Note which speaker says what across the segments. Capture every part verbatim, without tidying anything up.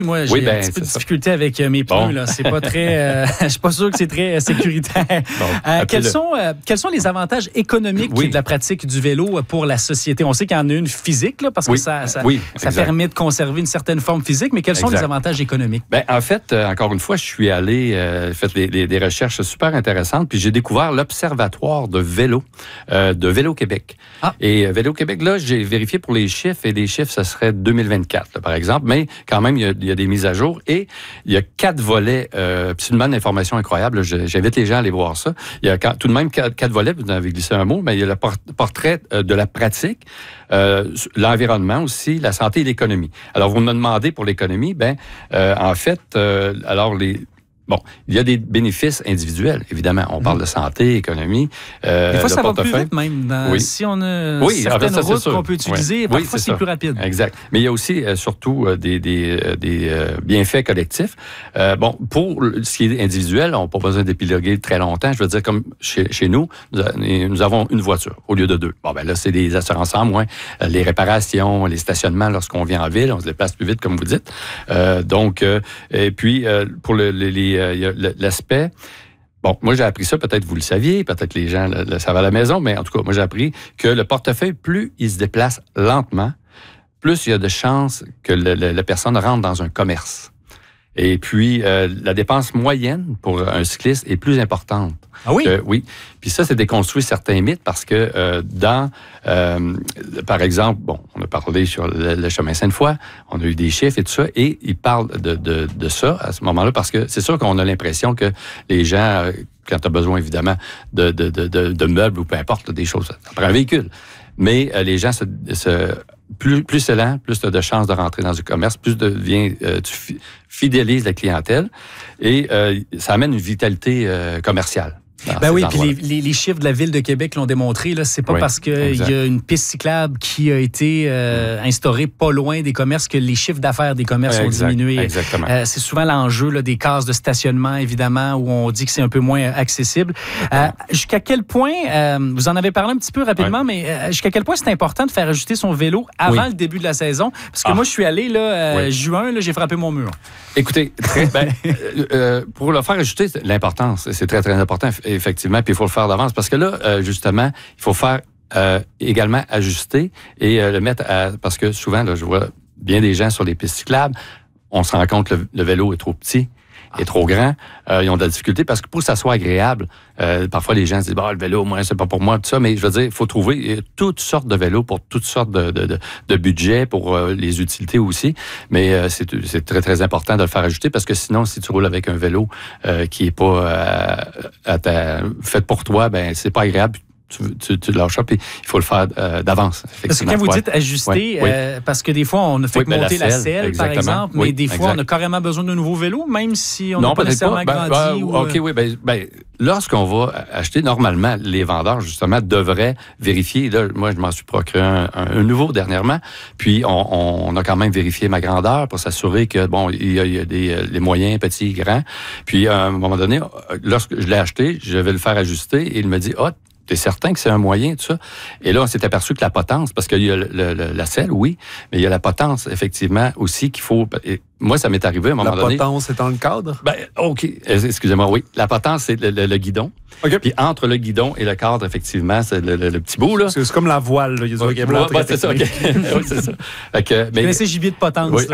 Speaker 1: Moi, j'ai
Speaker 2: oui, ben,
Speaker 1: un petit peu de
Speaker 2: ça.
Speaker 1: difficulté avec euh, mes pneus.
Speaker 2: Bon.
Speaker 1: Là. C'est pas très. Euh, je suis pas sûr que c'est très euh, sécuritaire.
Speaker 2: Bon,
Speaker 1: euh, quels, sont, euh, quels sont les avantages économiques
Speaker 2: oui.
Speaker 1: de la pratique du vélo pour la société? On sait qu'il y en a une physique, là, parce
Speaker 2: oui.
Speaker 1: que ça, ça,
Speaker 2: oui,
Speaker 1: ça permet de conserver une certaine forme physique, mais quels sont
Speaker 2: exact.
Speaker 1: les avantages économiques?
Speaker 2: Ben, en fait, euh, encore une fois, je suis allé euh, faire des, des, des recherches super intéressantes, puis j'ai découvert l'Observatoire de vélo euh, de Vélo Québec.
Speaker 1: Ah.
Speaker 2: Et euh, Vélo Québec, là, j'ai vérifié pour les chiffres, et les chiffres, ça serait deux mille vingt-quatre, là, par exemple, mais quand même, il y a, il y a des mises à jour. Et il y a quatre volets, euh, absolument d'informations incroyables. Je, j'invite les gens à aller voir ça. Il y a tout de même quatre, quatre volets, vous en avez glissé un mot, mais il y a le portrait de la pratique, euh, l'environnement aussi, la santé et l'économie. Alors, vous me demandez pour l'économie, ben, euh, en fait, euh, alors les... Bon, il y a des bénéfices individuels, évidemment. On parle de santé, économie, euh,
Speaker 1: des fois,
Speaker 2: le
Speaker 1: ça
Speaker 2: portefeuille.
Speaker 1: va plus vite même. Dans,
Speaker 2: oui.
Speaker 1: Si on a
Speaker 2: oui,
Speaker 1: certaines
Speaker 2: en fait, ça,
Speaker 1: routes qu'on peut utiliser,
Speaker 2: oui.
Speaker 1: parfois,
Speaker 2: oui, c'est,
Speaker 1: c'est
Speaker 2: ça.
Speaker 1: plus rapide.
Speaker 2: Exact. Mais il y a aussi, euh, surtout, euh, des, des, euh, des euh, bienfaits collectifs. Euh, bon, pour ce qui est individuel, on n'a pas besoin d'épiloguer très longtemps. Je veux dire, comme chez, chez nous, nous avons une voiture au lieu de deux. Bon, ben là, c'est des assurances en moins. Les réparations, les stationnements, lorsqu'on vient en ville, on se déplace plus vite, comme vous dites. Euh, donc, euh, et puis, euh, pour le, les, les, euh, l'aspect Bon, moi, j'ai appris ça, peut-être vous le saviez, peut-être les gens le, le savent à la maison, mais en tout cas, moi, j'ai appris que le portefeuille, plus il se déplace lentement, plus il y a de chances que le, le, la personne rentre dans un commerce. Et puis, euh, la dépense moyenne pour un cycliste est plus importante.
Speaker 1: Ah oui?
Speaker 2: Que, oui. Puis ça, c'est déconstruire certains mythes parce que euh, dans, euh, par exemple, bon, on a parlé sur le, le chemin Sainte-Foy, on a eu des chiffres et tout ça, et ils parlent de, de, de ça à ce moment-là parce que c'est sûr qu'on a l'impression que les gens, euh, quand tu as besoin évidemment de, de, de, de, de meubles ou peu importe, là, des choses, ça prend un véhicule. Mais euh, les gens se... se Plus, plus c'est lent, plus tu as de chances de rentrer dans du commerce, plus devient, euh, tu fidélises la clientèle et euh, ça amène une vitalité euh, commerciale.
Speaker 1: Ben oui, puis les, les, les chiffres de la Ville de Québec l'ont démontré. Là, c'est pas
Speaker 2: oui,
Speaker 1: parce qu'il y a une piste cyclable qui a été euh, instaurée pas loin des commerces que les chiffres d'affaires des commerces
Speaker 2: exact,
Speaker 1: ont diminué.
Speaker 2: Exactement.
Speaker 1: Euh, c'est souvent l'enjeu là, des cases de stationnement, évidemment, où on dit que c'est un peu moins accessible. Euh, jusqu'à quel point, euh, vous en avez parlé un petit peu rapidement, oui. mais euh, jusqu'à quel point c'est important de faire ajuster son vélo avant oui. le début de la saison? Parce que ah. moi, je suis allé, là, euh, oui. juin, là, j'ai frappé mon mur.
Speaker 2: Écoutez, très, ben, euh, pour le faire ajuster, c'est l'importance, c'est très, très important, effectivement, puis il faut le faire d'avance, parce que là, euh, justement, il faut faire euh, également ajuster et euh, le mettre à... Parce que souvent, là, je vois bien des gens sur les pistes cyclables, on se rend compte que le, le vélo est trop petit, est trop grand, euh, ils ont de la difficulté parce que pour que ça soit agréable, euh, parfois les gens se disent bah, « le vélo, moi, c'est pas pour moi », tout ça, mais je veux dire, il faut trouver toutes sortes de vélos pour toutes sortes de, de, de, de budgets, pour euh, les utilités aussi, mais euh, c'est, c'est très, très important de le faire ajuster parce que sinon, si tu roules avec un vélo euh, qui est pas euh, à ta, fait pour toi, ben c'est pas agréable. Tu, tu, tu lâches ça, puis il faut le faire euh, d'avance.
Speaker 1: Parce que quand vous dites ajuster,
Speaker 2: oui.
Speaker 1: euh, parce que des fois, on a fait oui, monter la selle, la selle par exemple, mais oui, des fois, exact. on a carrément besoin d'un nouveau vélo, même si on n'a pas nécessairement
Speaker 2: pas. Ben,
Speaker 1: grandi.
Speaker 2: Ben,
Speaker 1: ou...
Speaker 2: OK, oui. Ben, ben, lorsqu'on va acheter, normalement, les vendeurs, justement, devraient vérifier. Là, moi, je m'en suis procuré un, un, un nouveau dernièrement, puis on, on a quand même vérifié ma grandeur pour s'assurer que, bon, il y a, il y a des les moyens, petits, grands. Puis, à un moment donné, lorsque je l'ai acheté, je vais le faire ajuster et il me dit, ah, oh, t'es certain que c'est un moyen, tout ça? Et là, on s'est aperçu que la potence, parce qu'il y a le, le, la selle, oui, mais il y a la potence, effectivement, aussi, qu'il faut... Et moi, ça m'est arrivé à un moment
Speaker 3: la
Speaker 2: donné...
Speaker 3: La potence, c'est dans le cadre?
Speaker 2: Ben, OK. Excusez-moi, oui. La potence, c'est le, le, le guidon. OK. Puis entre le guidon et le cadre, effectivement, c'est le, le, le petit bout, là.
Speaker 3: C'est, c'est comme la voile, là. Il y a du vocabulaire.
Speaker 2: Ouais, ouais, c'est ça, OK. Oui, c'est ça. Fait que, mais...
Speaker 1: mais c'est gibier de potence,
Speaker 2: oui.
Speaker 1: là.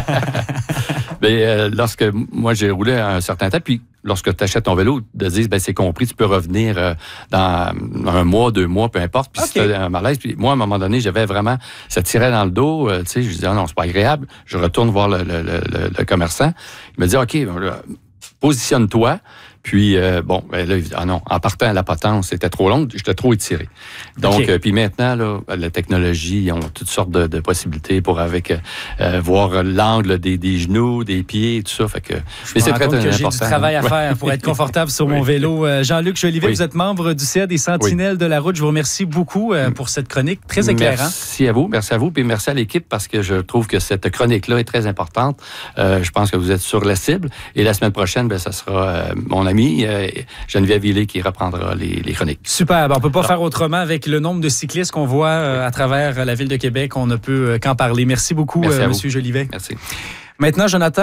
Speaker 2: Mais euh, lorsque moi, j'ai roulé un certain temps, puis lorsque tu achètes ton vélo, de dire, ben c'est compris, tu peux revenir euh, dans un mois, deux mois, peu importe, puis okay. si tu as un malaise. Puis moi, à un moment donné, j'avais vraiment, ça tirait dans le dos, euh, tu sais, je disais, ah non, c'est pas agréable. Je retourne voir le, le, le, le commerçant. Il me dit, OK, positionne-toi. Puis, euh, bon, ben là, ah non, en partant à la potence, c'était trop long, j'étais trop étiré. Donc, okay. euh, puis maintenant, là, la technologie, ils ont toutes sortes de, de possibilités pour avec euh, voir l'angle des, des genoux, des pieds, tout ça. Fait que,
Speaker 1: mais c'est très, très que important. J'ai du travail à faire pour être confortable sur mon vélo. Euh, Jean-Luc Jolivet, oui. vous êtes membre du C A des Sentinelles oui. de la route. Je vous remercie beaucoup euh, pour cette chronique très éclairante.
Speaker 2: Merci à vous, merci à vous, puis merci à l'équipe parce que je trouve que cette chronique-là est très importante. Euh, je pense que vous êtes sur la cible. Et la semaine prochaine, ben, ça sera euh, mon ami Euh, Geneviève Villé qui reprendra les, les chroniques.
Speaker 1: Super. Ben, on ne peut pas Alors. faire autrement avec le nombre de cyclistes qu'on voit euh, à travers la Ville de Québec. On ne peut euh, qu'en parler. Merci beaucoup, Merci euh, M. Jolivet.
Speaker 2: Merci.
Speaker 1: Maintenant, Jonathan.